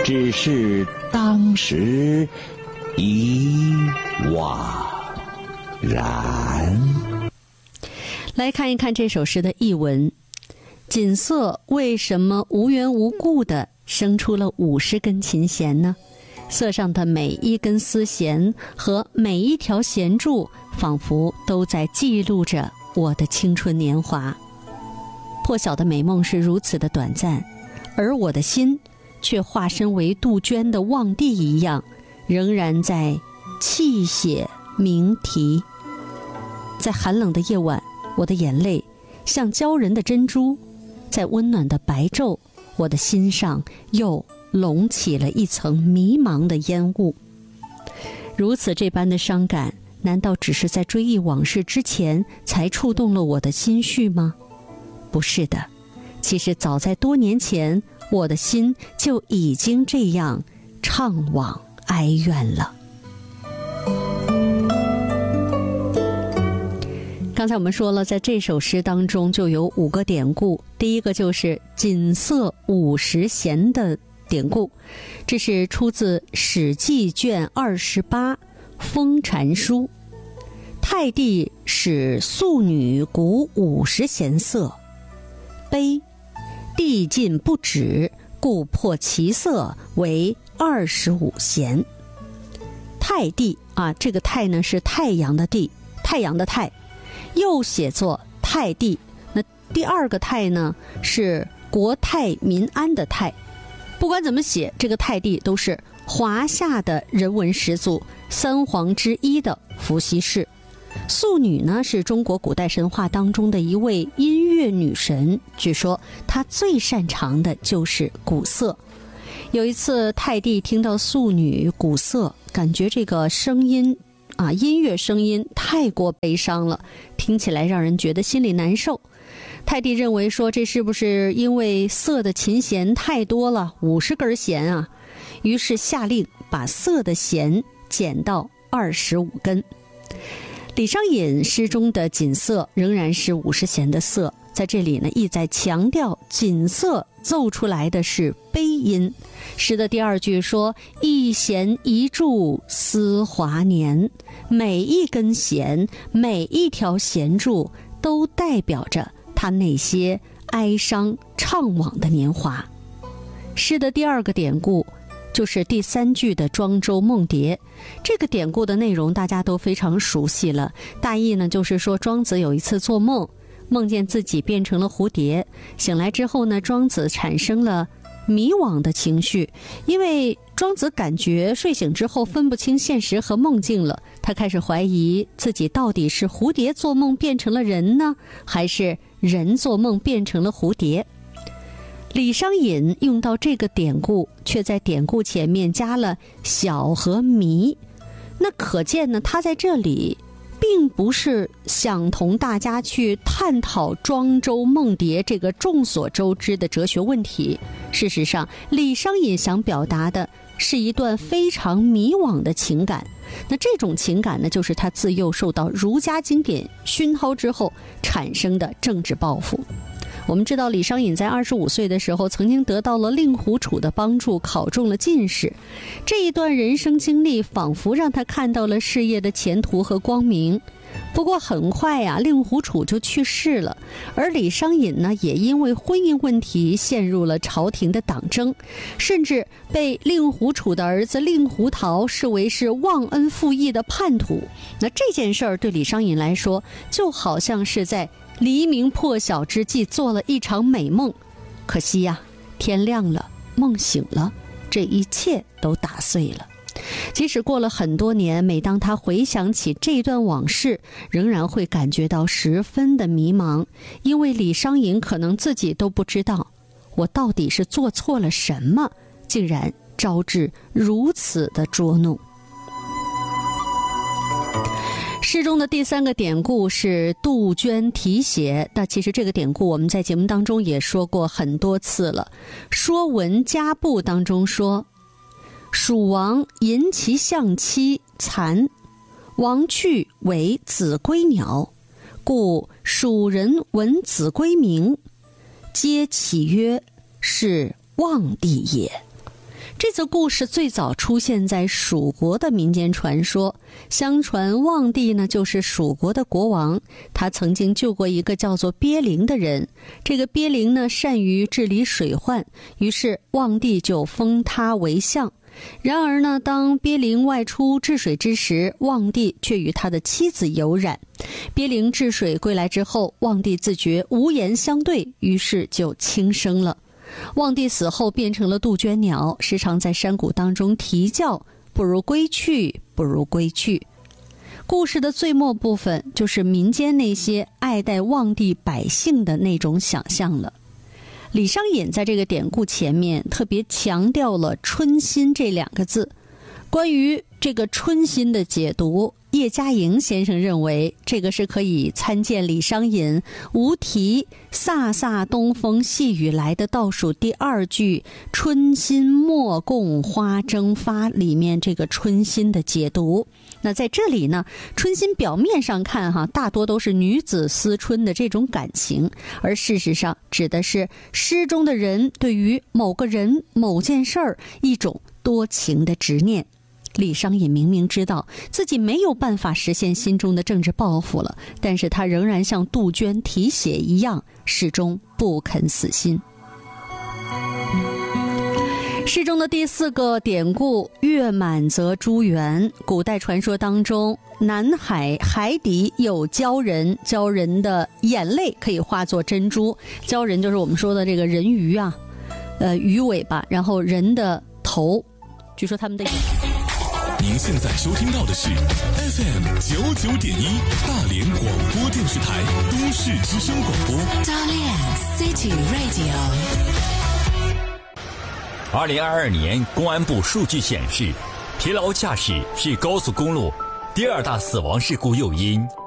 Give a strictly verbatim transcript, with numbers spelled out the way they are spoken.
只是当时已惘然。 来看一看这首诗的译文。锦瑟为什么无缘无故地生出了五十根琴弦呢？瑟上的每一根丝弦和每一条弦柱，仿佛都在记录着我的青春年华。破晓的美梦是如此的短暂，而我的心却化身为杜鹃的望帝一样，仍然在泣血鸣啼。在寒冷的夜晚，我的眼泪像鲛人的珍珠，在温暖的白昼，我的心上又隆起了一层迷茫的烟雾。如此这般的伤感，难道只是在追忆往事之前才触动了我的心绪吗？不是的，其实早在多年前，我的心就已经这样怅惘哀怨了。刚才我们说了，在这首诗当中就有五个典故，第一个就是锦瑟五十弦的典故，这是出自《史记》卷二十八《封禅书》。太帝使素女鼓五十弦瑟，悲，帝尽不止，故破其瑟为二十五弦。太帝啊，这个太呢是太阳的帝，太阳的太，又写作太帝。那第二个太呢是国泰民安的泰。不管怎么写，这个太帝都是华夏的人文始祖，三皇之一的伏羲氏。素女呢是中国古代神话当中的一位音乐女神，据说她最擅长的就是鼓瑟。有一次太帝听到素女鼓瑟，感觉这个声音啊，音乐声音太过悲伤了，听起来让人觉得心里难受。太帝认为说，这是不是因为瑟的琴弦太多了，五十根弦啊？于是下令把瑟的弦减到二十五根。李商隐诗中的锦瑟仍然是五十弦的瑟，在这里呢意在强调锦瑟奏出来的是悲音。诗的第二句说，一弦一柱思华年，每一根弦，每一条弦柱都代表着他那些哀伤怅惘的年华。诗的第二个典故就是第三句的庄周梦蝶。这个典故的内容大家都非常熟悉了，大意呢就是说，庄子有一次做梦，梦见自己变成了蝴蝶，醒来之后呢，庄子产生了迷惘的情绪，因为庄子感觉睡醒之后分不清现实和梦境了，他开始怀疑自己到底是蝴蝶做梦变成了人呢，还是人做梦变成了蝴蝶。李商隐用到这个典故，却在典故前面加了小和迷，那可见呢，他在这里并不是想同大家去探讨庄周梦蝶这个众所周知的哲学问题。事实上，李商隐想表达的是一段非常迷惘的情感。那这种情感呢，就是他自幼受到儒家经典熏陶之后产生的政治抱负。我们知道李商隐在二十五岁的时候曾经得到了令狐楚的帮助，考中了进士。这一段人生经历仿佛让他看到了事业的前途和光明。不过很快呀、啊，令狐楚就去世了，而李商隐呢，也因为婚姻问题陷入了朝廷的党争，甚至被令狐楚的儿子令狐桃视为是忘恩负义的叛徒。那这件事儿对李商隐来说，就好像是在黎明破晓之际做了一场美梦，可惜呀、啊，天亮了，梦醒了，这一切都打碎了。即使过了很多年，每当他回想起这段往事，仍然会感觉到十分的迷茫，因为李商隐可能自己都不知道，我到底是做错了什么，竟然招致如此的捉弄。诗中的第三个典故是杜鹃啼血，那其实这个典故我们在节目当中也说过很多次了。说文家部当中说，蜀王迎其相妻蚕，王去为子规鸟，故蜀人闻子规鸣，皆起曰是望帝也。 这则故事最早出现在蜀国的民间传说，相传望帝呢就是蜀国的国王，他曾经救过一个叫做鳖灵的人，这个鳖灵呢善于治理水患，于是望帝就封他为相。然而呢，当鳖灵外出治水之时，望帝却与他的妻子有染。鳖灵治水归来之后，望帝自觉无言相对，于是就轻生了。望帝死后变成了杜鹃鸟，时常在山谷当中啼叫，不如归去，不如归去。故事的最末部分就是民间那些爱戴望帝百姓的那种想象了。李商隐在这个典故前面特别强调了春心这两个字。关于这个春心的解读，叶嘉莹先生认为这个是可以参见李商隐无题飒飒东风细雨来的倒数第二句春心莫共花争发里面这个春心的解读。那在这里呢，春心表面上看哈，大多都是女子思春的这种感情，而事实上指的是诗中的人对于某个人某件事儿一种多情的执念。李商隐明明知道自己没有办法实现心中的政治抱负了，但是他仍然像杜鹃啼血一样，始终不肯死心。诗中的第四个典故月满则珠圆，古代传说当中，南海海底有鲛人，鲛人的眼泪可以化作珍珠，鲛人就是我们说的这个人鱼啊，呃鱼尾巴，然后人的头，据说他们的您现在收听到的是 F M 九九点一大连广播电视台都市之声广播。 大连 City Radio。 二零二二年公安部数据显示，疲劳驾驶是高速公路第二大死亡事故诱因。